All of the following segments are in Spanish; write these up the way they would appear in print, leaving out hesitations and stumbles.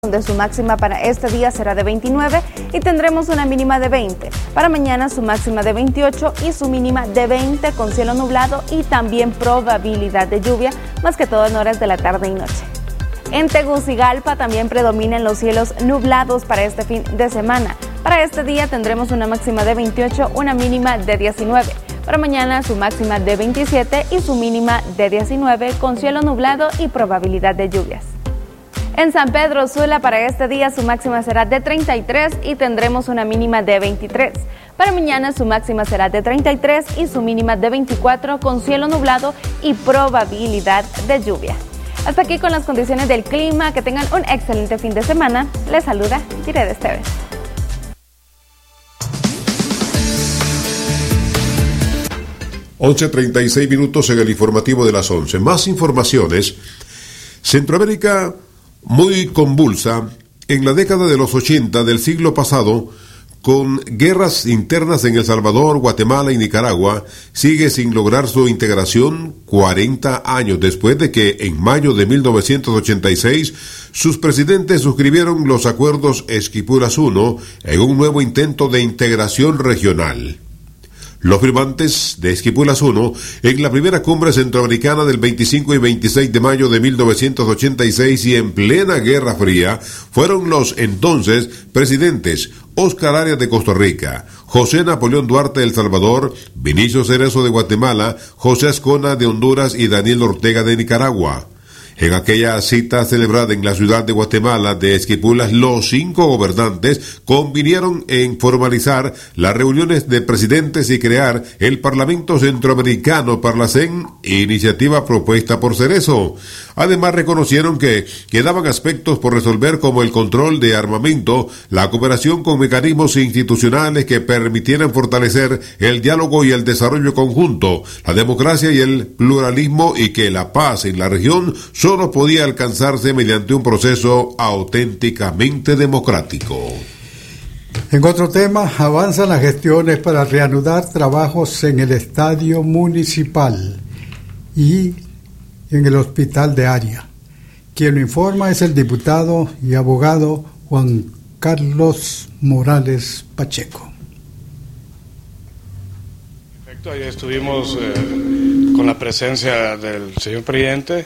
donde su máxima para este día será de 29 y tendremos una mínima de 20. Para mañana su máxima de 28 y su mínima de 20 con cielo nublado y también probabilidad de lluvia, más que todo en horas de la tarde y noche. En Tegucigalpa también predominan los cielos nublados para este fin de semana. Para este día tendremos una máxima de 28, una mínima de 19. Para mañana su máxima de 27 y su mínima de 19 con cielo nublado y probabilidad de lluvias. En San Pedro Sula para este día su máxima será de 33 y tendremos una mínima de 23. Para mañana su máxima será de 33 y su mínima de 24 con cielo nublado y probabilidad de lluvia. Hasta aquí con las condiciones del clima. Que tengan un excelente fin de semana. Les saluda Jired Esteves. 11:36 minutos en el informativo de las 11. Más informaciones. Centroamérica, muy convulsa en la década de los 80 del siglo pasado, con guerras internas en El Salvador, Guatemala y Nicaragua, sigue sin lograr su integración 40 años después de que en mayo de 1986 sus presidentes suscribieron los acuerdos Esquipulas I en un nuevo intento de integración regional. Los firmantes de Esquipulas I en la primera cumbre centroamericana del 25 y 26 de mayo de 1986 y en plena Guerra Fría fueron los entonces presidentes Óscar Arias de Costa Rica, José Napoleón Duarte de El Salvador, Vinicio Cerezo de Guatemala, José Azcona de Honduras y Daniel Ortega de Nicaragua. En aquella cita celebrada en la ciudad de Guatemala de Esquipulas, los 5 gobernantes convinieron en formalizar las reuniones de presidentes y crear el Parlamento Centroamericano Parlacén, iniciativa propuesta por Cerezo. Además, reconocieron que quedaban aspectos por resolver como el control de armamento, la cooperación con mecanismos institucionales que permitieran fortalecer el diálogo y el desarrollo conjunto, la democracia y el pluralismo, y que la paz en la región solo podía alcanzarse mediante un proceso auténticamente democrático. En otro tema, avanzan las gestiones para reanudar trabajos en el estadio municipal y en el hospital de área. Quien lo informa es el diputado y abogado Juan Carlos Morales Pacheco. Perfecto, ayer estuvimos con la presencia del señor presidente,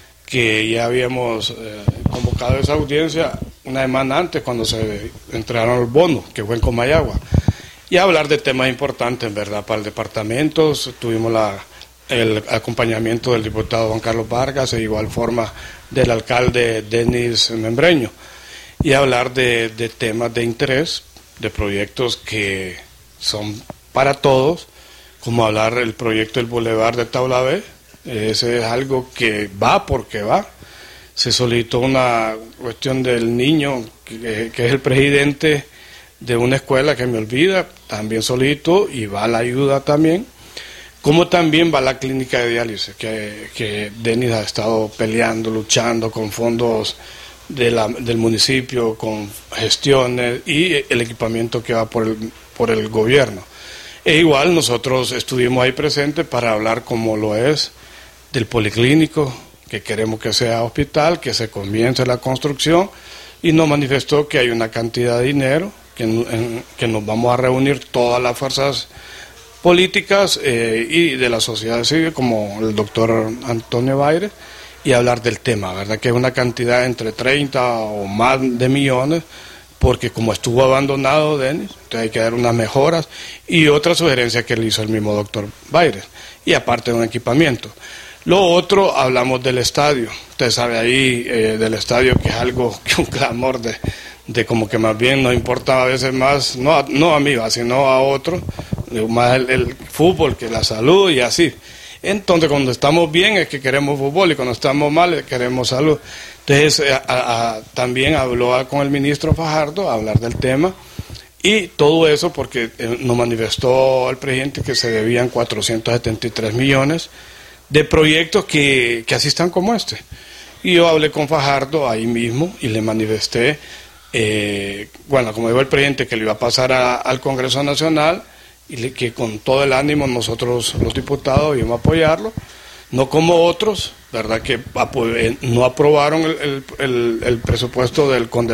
que ya habíamos convocado esa audiencia una semana antes cuando se entregaron los bonos, que fue en Comayagua, y hablar de temas importantes, en verdad, para el departamento. Tuvimos el acompañamiento del diputado Juan Carlos Vargas, e igual forma del alcalde Denis Membreño, y hablar de temas de interés, de proyectos que son para todos, como hablar del proyecto del Boulevard de Taulabé. Ese es algo que va porque va. Se solicitó una cuestión del niño, que es el presidente de una escuela que me olvida, también solicitó, y va la ayuda también, como también va la clínica de diálisis, que Denis ha estado peleando, luchando con fondos del municipio, con gestiones y el equipamiento que va por el gobierno. E igual nosotros estuvimos ahí presentes para hablar como lo es del policlínico, que queremos que sea hospital, que se comience la construcción, y nos manifestó que hay una cantidad de dinero, que nos vamos a reunir todas las fuerzas políticas y de la sociedad civil, como el doctor Antonio Baires, y hablar del tema, ¿verdad? Que es una cantidad entre 30 o más de millones, porque como estuvo abandonado Denis, entonces hay que dar unas mejoras y otra sugerencia que le hizo el mismo doctor Baires, y aparte de un equipamiento. Lo otro, hablamos del estadio. Usted sabe ahí del estadio, que es algo, que un clamor de como que más bien nos importa a veces más, no a mí, sino a otro, más el fútbol que la salud y así. Entonces, cuando estamos bien es que queremos fútbol, y cuando estamos mal queremos salud. Entonces, también habló con el ministro Fajardo a hablar del tema, y todo eso porque nos manifestó el presidente que se debían 473 millones de proyectos que así están como este. Y yo hablé con Fajardo ahí mismo y le manifesté, como dijo el presidente, que le iba a pasar al Congreso Nacional, y que con todo el ánimo nosotros los diputados íbamos a apoyarlo. no como otros, ¿verdad? Que no aprobaron el presupuesto del